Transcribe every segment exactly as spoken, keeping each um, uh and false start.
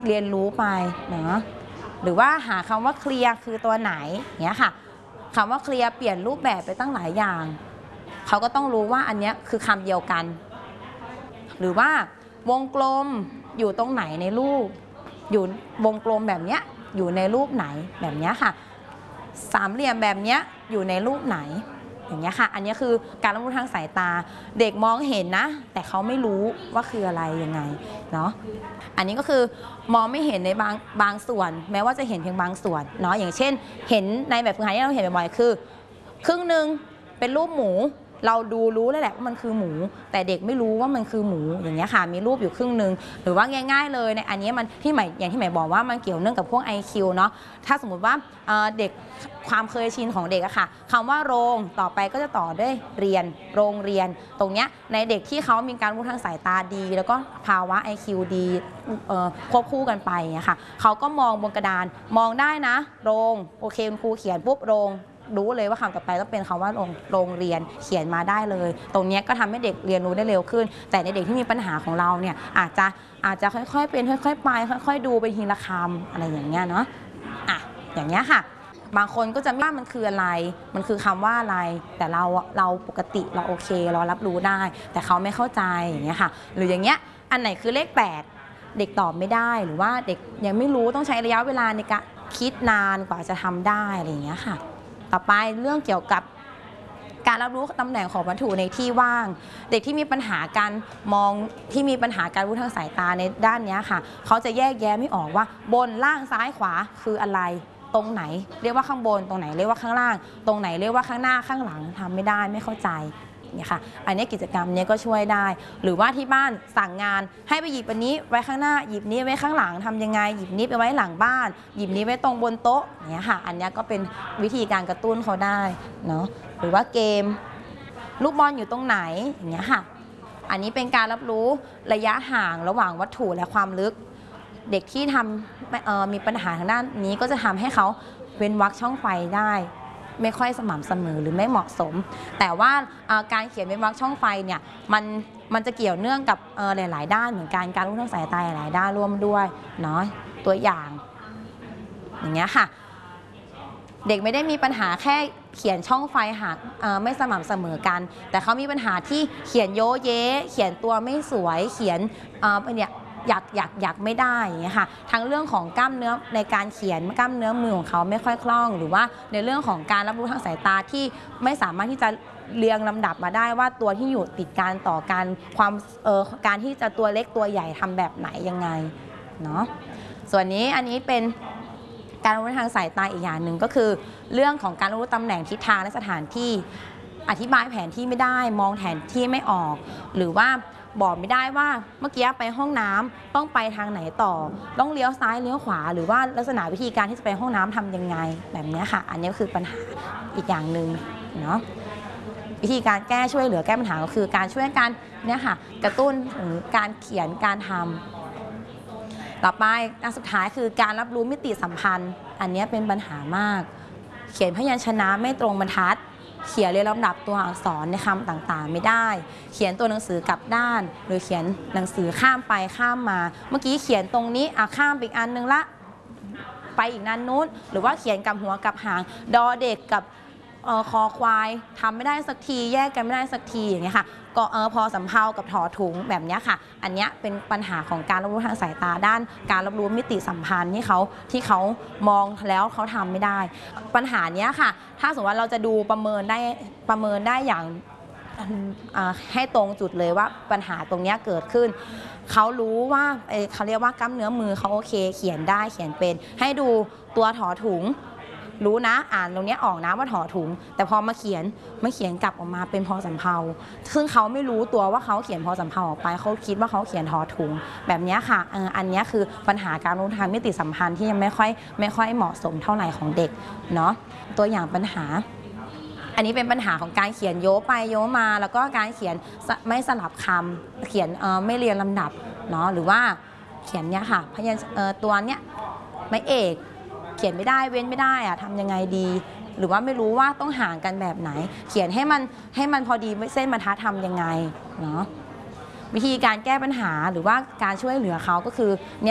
เรียนรู้ไปเนาะหรือว่าหาคำว่าเคลียร์คือตัวไหนเนี้ยค่ะคำว่าเคลียร์เปลี่ยนรูปแบบไปตั้งหลายอย่างเขาก็ต้องรู้ว่าอันนี้คือคำเดียวกันหรือว่าวงกลมอยู่ตรงไหนในรูปอยู่วงกลมแบบนี้อยู่ในรูปไหนแบบนี้ค่ะสามเหลี่ยมแบบนี้อยู่ในรูปไหนอย่างเงี้ยค่ะอันนี้คือการรับรู้ทางสายตาเด็กมองเห็นนะแต่เขาไม่รู้ว่าคืออะไรยังไงเนาะอันนี้ก็คือมองไม่เห็นในบางบางส่วนแม้ว่าจะเห็นเพียงบางส่วนเนาะอย่างเช่นเห็นในแบบฝึกหัดที่เราเห็นบ่อยๆคือครึ่งหนึ่งเป็นรูปหมูเราดูรู้แล้วแหละว่ามันคือหมูแต่เด็กไม่รู้ว่ามันคือหมูอย่างเงี้ยค่ะมีรูปอยู่ครึ่งหนึ่งหรือว่าง่ายๆเลยในอันนี้มันที่ใหม่อย่างที่ใหม่บอกว่ามันเกี่ยวเนื่องกับพวก ไอ คิว เนาะถ้าสมมติว่าเด็กความเคยชินของเด็กอะค่ะคำว่าโรงต่อไปก็จะต่อด้วยเรียนโรงเรียนตรงเนี้ยในเด็กที่เขามีการรู้ทางสายตาดีแล้วก็ภาวะ ไอ คิว ดีควบคู่กันไปเนี่ยค่ะเขาก็มองบนกระดานมองได้นะโรงโอเคคุณครูเขียนปุ๊บโรงรู้เลยว่าคำต่อไปต้องเป็นคำว่าโรงเรียนเขียนมาได้เลยตรงนี้ก็ทำให้เด็กเรียนรู้ได้เร็วขึ้นแต่ในเด็กที่มีปัญหาของเราเนี่ยอาจจะอาจจะค่อยๆเป็นค่อยๆไปค่อยๆดูไปทีละคำอะไรอย่างเงี้ยเนาะอ่ะอย่างเงี้ยค่ะบางคนก็จะไม่ว่ามันคืออะไรมันคือคำว่าอะไรแต่เราเราปกติเราโอเคเรารับรู้ได้แต่เขาไม่เข้าใจอย่างเงี้ยค่ะหรืออย่างเงี้ยอันไหนคือเลขแปดเด็กตอบไม่ได้หรือว่าเด็กยังไม่รู้ต้องใช้ระยะเวลาในการคิดนานกว่าจะทำได้อะไรอย่างเงี้ยค่ะต่อไปเรื่องเกี่ยวกับการรับรู้ตำแหน่งของวัตถุในที่ว่างเด็กที่มีปัญหาการมองที่มีปัญหาการรู้ทางสายตาในด้านนี้ค่ะเขาจะแยกแยะไม่ออกว่าบนล่างซ้ายขวาคืออะไรตรงไหนเรียกว่าข้างบนตรงไหนเรียกว่าข้างล่างตรงไหนเรียกว่าข้างหน้าข้างหลังทำไม่ได้ไม่เข้าใจเนี่ยค่ะอันนี้กิจกรรมนี้ก็ช่วยได้หรือว่าที่บ้านสั่งงานให้ไปหยิบอันนี้ไว้ข้างหน้าหยิบนี้ไว้ข้างหลังทำยังไงหยิบนี้ไปไว้หลังบ้านหยิบนี้ไว้ตรงบนโต๊ะเนี่ยค่ะอันนี้ก็เป็นวิธีการกระตุ้นเขาได้เนาะหรือว่าเกมลูกบอลอยู่ตรงไหนอย่างเงี้ยค่ะอันนี้เป็นการรับรู้ระยะห่างระหว่างวัตถุและความลึกเด็กที่ทำมีปัญหาทางด้านนี้ก็จะทำให้เขาเว้นวรรคช่องไฟได้ไม่ค่อยสม่ำเสมอหรือไม่เหมาะสมแต่ว่าการเขียนเว้นวรรคช่องไฟเนี่ยมันมันจะเกี่ยวเนื่องกับหลายๆด้านเหมือนกันการรู้ทางสายตาหลายด้านร่วมด้วยเนาะตัวอย่างอย่างเงี้ยค่ะเด็กไม่ได้มีปัญหาแค่เขียนช่องไฟหากไม่สม่ำเสมอกันแต่เขามีปัญหาที่เขียนโยเยเขียนตัวไม่สวยเขียนเนี่ยอยากอยากอยากไม่ได้อย่างเงี้ยค่ะทั้งเรื่องของกล้ามเนื้อในการเขียนกล้ามเนื้อมือของเขาไม่ค่อยคล่องหรือว่าในเรื่องของการรับรู้ทางสายตาที่ไม่สามารถที่จะเรียงลำดับมาได้ว่าตัวที่อยู่ติดกันต่อกันความเอ่อการที่จะตัวเล็กตัวใหญ่ทำแบบไหนยังไงเนาะส่วนนี้อันนี้เป็นการรู้ทางสายตาอีกอย่างหนึ่งก็คือเรื่องของการรู้ตำแหน่งทิศทางและสถานที่อธิบายแผนที่ไม่ได้มองแผนที่ไม่ออกหรือว่าบอกไม่ได้ว่าเมื่อกี้ไปห้องน้ำต้องไปทางไหนต่อต้องเลี้ยวซ้ายเลี้ยวขวาหรือว่าลักษณะวิธีการที่จะไปห้องน้ำทำยังไงแบบนี้ค่ะอันนี้ก็คือปัญหาอีกอย่างหนึ่งเนาะวิธีการแก้ช่วยเหลือแก้ปัญหาก็คือการช่วยกันเนี่ยค่ะกระตุ้นถึงการเขียนการทำต่อไปอันสุดท้ายคือการรับรู้มิติสัมพันธ์อันนี้เป็นปัญหามากเขียนพยัญชนะไม่ตรงบรรทัดเขียนเรียงลำดับตัวอักษรในคำต่างๆไม่ได้เขียนตัวหนังสือกลับด้านหรือเขียนหนังสือข้ามไปข้ามมาเมื่อกี้เขียนตรงนี้อ่ะข้ามไปอีกอันนึงละไปอีกนั้นนู้นหรือว่าเขียนกับหัวกับหางดอเด็กกับคอควายทำไม่ได้สักทีแยกกันไม่ได้สักทีอย่างเงี้ยค่ะก็เออพอสำเภากับถอถุงแบบนี้ค่ะอันนี้เป็นปัญหาของการรับรู้ทางสายตาด้านการรับรู้มิติสัมพันธ์ที่เขาที่เขามองแล้วเขาทำไม่ได้ปัญหานี้ค่ะถ้าสมมติว่าเราจะดูประเมินได้ประเมินได้อย่างให้ตรงจุดเลยว่าปัญหาตรงนี้เกิดขึ้นเขารู้ว่าเขาเรียกว่ากล้ามเนื้อมือเขาโอเคเขียนได้เขียนเป็นให้ดูตัวถอถุงรู้นะอ่านตรงนี้ออกนะว่าถอถุงแต่พอมาเขียนมาเขียนกลับออกมาเป็นพอสำเภาซึ่งเขาไม่รู้ตัวว่าเขาเขียนพอสำเภาออกไปเขาคิดว่าเขาเขียนถอถุงแบบนี้ค่ะอันนี้คือปัญหาการรู้ทางมิติสัมพันธ์ที่ยังไม่ค่อยไม่ค่อยเหมาะสมเท่าไหร่ของเด็กเนาะตัวอย่างปัญหาอันนี้เป็นปัญหาของการเขียนโยไปโยมาแล้วก็การเขียนไม่สลับคำเขียนไม่เรียงลำดับเนาะหรือว่าเขียนเนี้ยค่ะพยัญชนะตัวเนี้ยไม่เอกเขียนไม่ได้เว้นไม่ได้อะทำยังไงดีหรือว่าไม่รู้ว่าต้องห่างกันแบบไหนเขียนให้มันให้มันพอดีเส้นบรรทัดทำยังไงเนาะวิธีการแก้ปัญหาหรือว่าการช่วยเหลือเขาก็คือเนี่ยค่ะ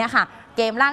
เกมล่าง